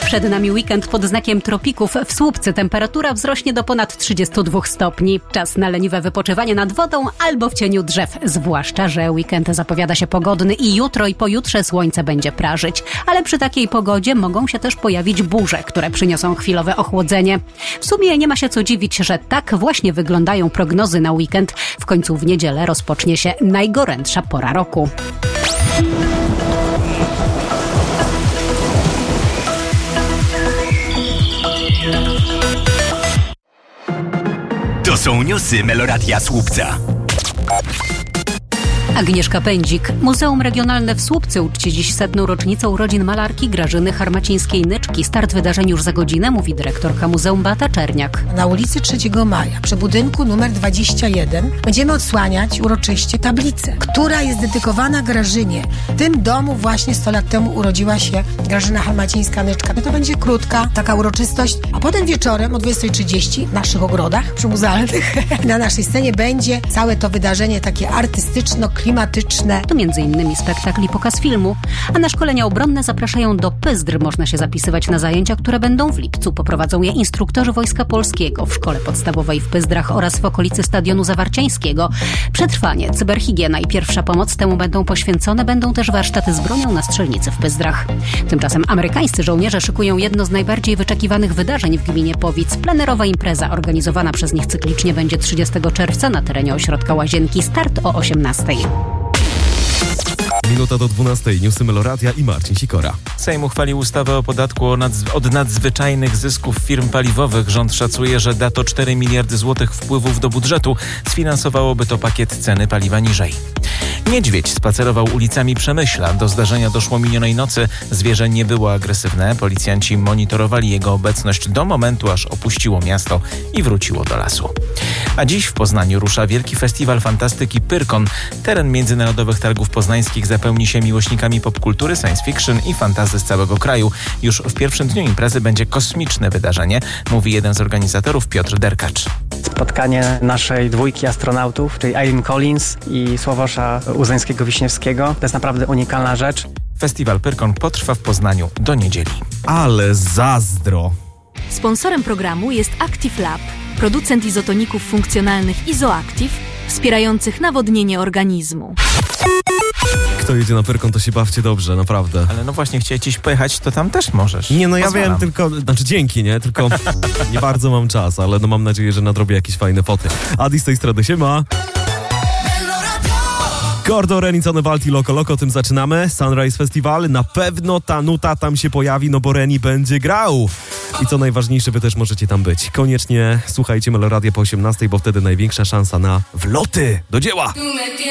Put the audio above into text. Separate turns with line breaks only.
Przed nami weekend pod znakiem tropików. W Słupcy temperatura wzrośnie do ponad 32 stopni. Czas na leniwe wypoczywanie nad wodą albo w cieniu drzew. Zwłaszcza, że weekend zapowiada się pogodny i jutro i pojutrze słońce będzie prażyć. Ale przy takiej pogodzie mogą się też pojawić burze, które przyniosą chwilowe ochłodzenie. W sumie nie ma się co dziwić, że tak właśnie wyglądają prognozy na weekend. W końcu w niedzielę rozpocznie się najgorętsza pora roku.
To są newsy Meloradia Słupca.
Agnieszka Pędzik. Muzeum Regionalne w Słupcy uczci dziś 100. rocznicę urodzin malarki Grażyny Harmacińskiej-Nyczki. Start wydarzeń już za godzinę, mówi dyrektorka Muzeum Beata Czerniak.
Na ulicy 3 Maja, przy budynku numer 21, będziemy odsłaniać uroczyście tablicę, która jest dedykowana Grażynie. W tym domu właśnie 100 lat temu urodziła się Grażyna Harmacińska-Nyczka. To będzie krótka taka uroczystość, a potem wieczorem o 20:30 w naszych ogrodach przymuzealnych na naszej scenie będzie całe to wydarzenie takie artystyczno-klimatyczne.
To m.in. spektakl i pokaz filmu, a na szkolenia obronne zapraszają do Pyzdr. Można się zapisywać na zajęcia, które będą w lipcu. Poprowadzą je instruktorzy Wojska Polskiego w Szkole Podstawowej w Pyzdrach oraz w okolicy Stadionu Zawarciańskiego. Przetrwanie, cyberhigiena i pierwsza pomoc temu będą poświęcone. Będą też warsztaty z bronią na strzelnicy w Pyzdrach. Tymczasem amerykańscy żołnierze szykują jedno z najbardziej wyczekiwanych wydarzeń w gminie Powic. Plenerowa impreza organizowana przez nich cyklicznie będzie 30 czerwca na terenie ośrodka Łazienki. Start o 18:00.
Minuta do 12:00. Newsy Meloradia i Marcin Sikora.
Sejm uchwalił ustawę o podatku od nadzwyczajnych zysków firm paliwowych. Rząd szacuje, że da to 4 miliardy złotych wpływów do budżetu. Sfinansowałoby to pakiet ceny paliwa niżej. Niedźwiedź spacerował ulicami Przemyśla. Do zdarzenia doszło minionej nocy. Zwierzę nie było agresywne. Policjanci monitorowali jego obecność do momentu, aż opuściło miasto i wróciło do lasu. A dziś w Poznaniu rusza wielki festiwal fantastyki Pyrkon. Teren Międzynarodowych Targów Poznańskich zapełni się miłośnikami popkultury, science fiction i fantasy z całego kraju. Już w pierwszym dniu imprezy będzie kosmiczne wydarzenie, mówi jeden z organizatorów, Piotr Derkacz.
Spotkanie naszej dwójki astronautów, czyli Eileen Collins i Sławosza Uzańskiego-Wiśniewskiego. To jest naprawdę unikalna rzecz.
Festiwal Pyrkon potrwa w Poznaniu do niedzieli.
Ale zazdro.
Sponsorem programu jest Active Lab, producent izotoników funkcjonalnych Izoactive, wspierających nawodnienie organizmu.
Kto jedzie na Pyrkon, to się bawcie dobrze, naprawdę.
Ale no właśnie, chciałem gdzieś pojechać, to tam też możesz.
Nie, no ja
Pozwalam.
wiem, tylko, znaczy dzięki, nie? Tylko nie bardzo mam czas, ale no mam nadzieję, że nadrobię jakieś fajne foty. Adi z tej strony, siema. Gordo, Renicone, Balti, Loco Loco, tym zaczynamy. Sunrise Festival, na pewno ta nuta tam się pojawi, no bo Reni będzie grał. I co najważniejsze, wy też możecie tam być. Koniecznie słuchajcie Meloradia po 18:00, bo wtedy największa szansa na wloty. Do dzieła!